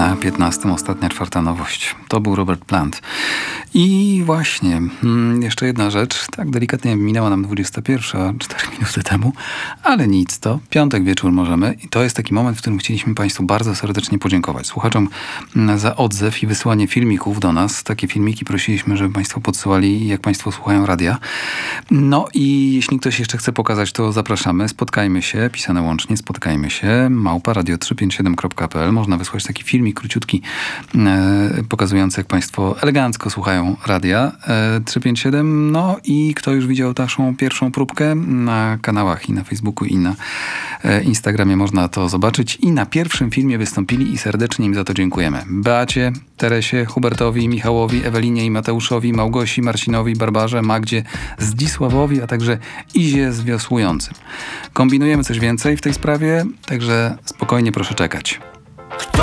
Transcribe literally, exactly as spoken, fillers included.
Na piętnastym ostatnia, czwarta nowość. To był Robert Plant. I właśnie, hmm, jeszcze jedna rzecz. Tak delikatnie minęła nam dwudziesta pierwsza, cztery minuty temu, ale nic to. Piątek wieczór możemy. I to jest taki moment, w którym chcieliśmy Państwu bardzo serdecznie podziękować. Słuchaczom za odzew i wysyłanie filmików do nas. Takie filmiki prosiliśmy, żeby Państwo podsyłali, jak Państwo słuchają radia. No i jeśli ktoś jeszcze chce pokazać, to zapraszamy. Spotkajmy się, pisane łącznie, spotkajmy się. Małpa radio trzysta pięćdziesiąt siedem kropka p l. Można wysłać taki filmik króciutki, e, pokazujący, jak Państwo elegancko słuchają radia e, trzysta pięćdziesiąt siedem. No i kto już widział naszą pierwszą próbkę na kanałach i na Facebooku, i na e, Instagramie można to zobaczyć. I na pierwszym filmie wystąpili i serdecznie im za to dziękujemy. Beacie, Teresie, Hubertowi, Michałowi, Ewelinie i Mateuszowi, Małgosi, Marcinowi, Barbarze, Magdzie, Zdzisławowi, a także Izie z Wiosłującym. Kombinujemy coś więcej w tej sprawie, także spokojnie proszę czekać.